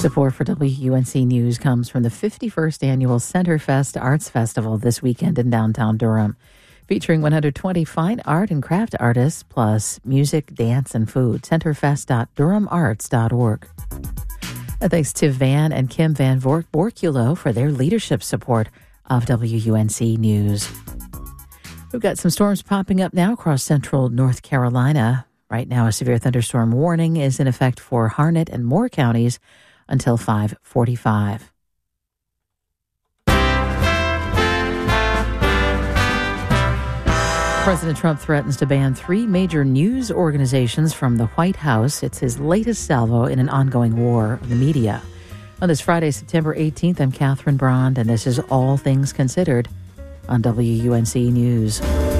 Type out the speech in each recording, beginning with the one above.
Support for WUNC News comes from the 51st Annual Centerfest Arts Festival this weekend in downtown Durham, featuring 120 fine art and craft artists, plus music, dance, and food. Centerfest.durhamarts.org. And thanks to Van and Kim Van Borculo for their leadership support of WUNC News. We've got some storms popping up now across central North Carolina. Right now, a severe thunderstorm warning is in effect for Harnett and Moore counties until 5:45. President Trump threatens to ban 3 major news organizations from the White House. It's his latest salvo in an ongoing war of the media. On this Friday, September 18th, I'm Catherine Brond, and this is All Things Considered on WUNC News.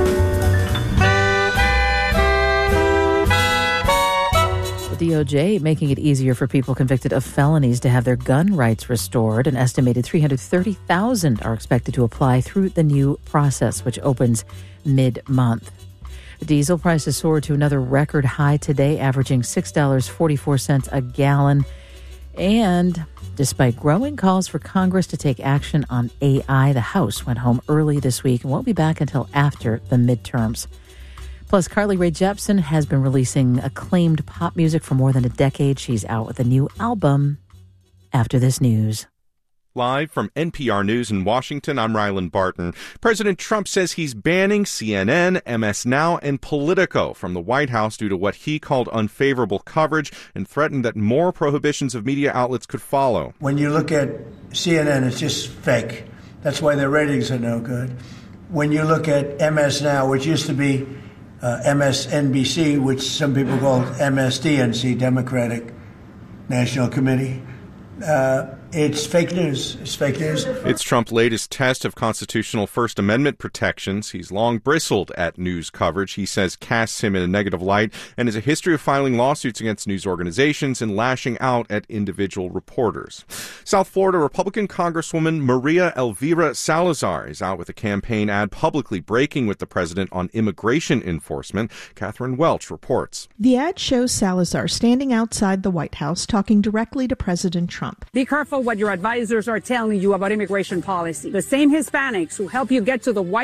The DOJ making it easier for people convicted of felonies to have their gun rights restored. An estimated 330,000 are expected to apply through the new process, which opens mid-month. Diesel prices soared to another record high today, averaging $6.44 a gallon. And despite growing calls for Congress to take action on AI, the House went home early this week and won't be back until after the midterms. Plus, Carly Rae Jepsen has been releasing acclaimed pop music for more than a decade. She's out with a new album after this news. Live from NPR News in Washington, I'm Rylan Barton. President Trump says he's banning CNN, MS Now, and Politico from the White House due to what he called unfavorable coverage, and threatened that more prohibitions of media outlets could follow. When you look at CNN, it's just fake. That's why their ratings are no good. When you look at MS Now, which used to be MSNBC, which some people call MSDNC, Democratic National Committee, it's fake news. It's fake news. It's Trump's latest test of constitutional First Amendment protections. He's long bristled at news coverage he says casts him in a negative light, and has a history of filing lawsuits against news organizations and lashing out at individual reporters. South Florida Republican Congresswoman Maria Elvira Salazar is out with a campaign ad publicly breaking with the president on immigration enforcement. Catherine Welch reports. The ad shows Salazar standing outside the White House talking directly to President Trump. Be careful what your advisors are telling you about immigration policy. The same Hispanics who help you get to the White